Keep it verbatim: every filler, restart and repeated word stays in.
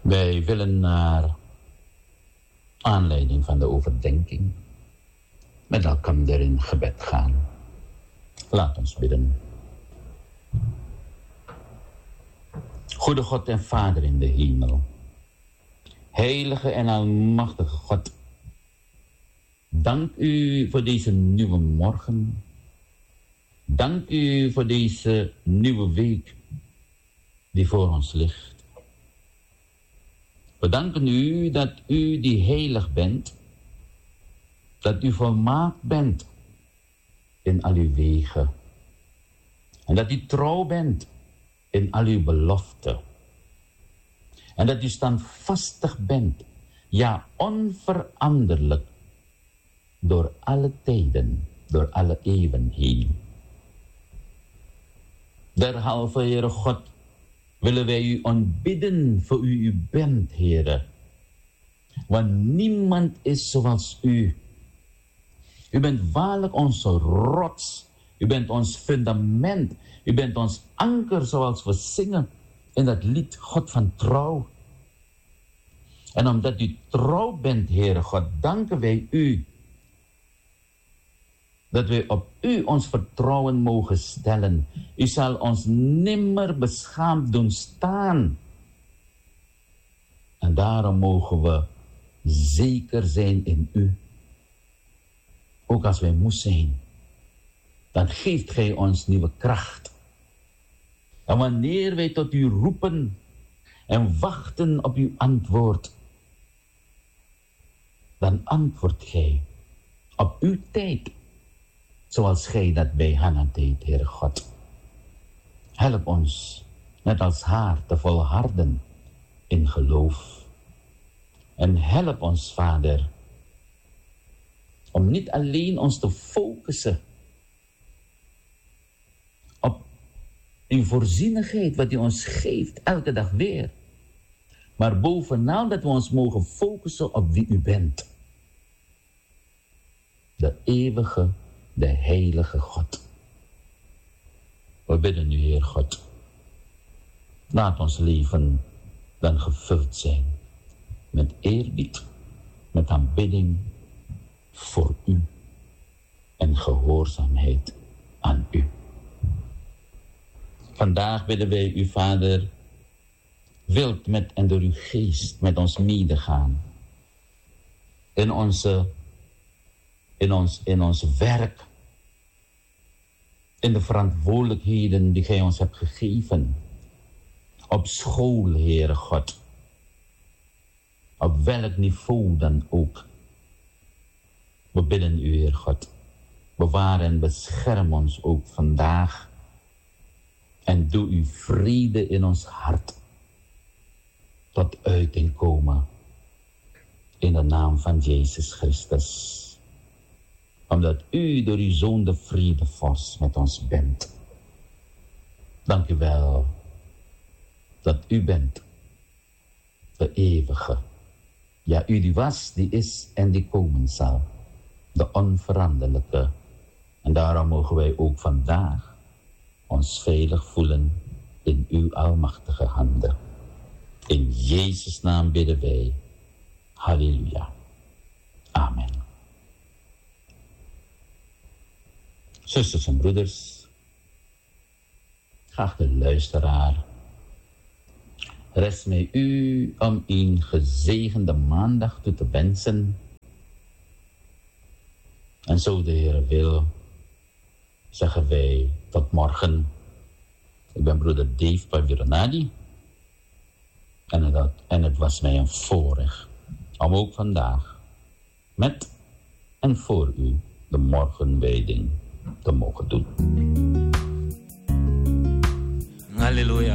Wij willen naar aanleiding van de overdenking met elkaar in gebed gaan. Laat ons bidden. Goede God en Vader in de hemel, heilige en almachtige God, dank u voor deze nieuwe morgen. Dank u voor deze nieuwe week die voor ons ligt. We danken u dat u die heilig bent, dat u volmaakt bent in al uw wegen en dat u trouw bent in al uw beloften en dat u standvastig bent, ja onveranderlijk door alle tijden, door alle eeuwen heen. Derhalve, Heere God, willen wij u aanbidden voor u u bent, Heere. Want niemand is zoals u. U bent waarlijk onze rots. U bent ons fundament. U bent ons anker, zoals we zingen in dat lied God van trouw. En omdat u trouw bent, Heere God, danken wij u dat wij op u ons vertrouwen mogen stellen. U zal ons nimmer beschaamd doen staan. En daarom mogen we zeker zijn in u. Ook als wij moe zijn, dan geeft gij ons nieuwe kracht. En wanneer wij tot u roepen en wachten op uw antwoord, dan antwoordt gij op uw tijd, zoals gij dat bij Hanna deed, Heere God. Help ons, net als haar, te volharden in geloof. En help ons, Vader, om niet alleen ons te focussen op uw voorzienigheid, wat u ons geeft, elke dag weer. Maar bovenal dat we ons mogen focussen op wie u bent. De eeuwige, de heilige God. We bidden u, Heer God. Laat ons leven dan gevuld zijn met eerbied, met aanbidding voor u en gehoorzaamheid aan u. Vandaag bidden wij u, Vader, wilt met en door uw geest met ons medegaan in onze In ons, in ons werk, in de verantwoordelijkheden die gij ons hebt gegeven, op school, Heere God, op welk niveau dan ook. We bidden u, Heer God, bewaar en bescherm ons ook vandaag en doe uw vrede in ons hart tot uiting komen in de naam van Jezus Christus. Omdat u door uw Zoon de vredevorst met ons bent. Dank u wel dat u bent de eeuwige. Ja, u die was, die is en die komen zal. De onveranderlijke. En daarom mogen wij ook vandaag ons veilig voelen in uw almachtige handen. In Jezus' naam bidden wij. Halleluja. Amen. Zusters en broeders, geachte luisteraar, rest mij u om een gezegende maandag toe te wensen. En zo de Heer wil, zeggen wij tot morgen. Ik ben broeder Dave Pavironadi en het, en het was mij een voorrecht om ook vandaag met en voor u de morgenwijding te mogen doen. Halleluja.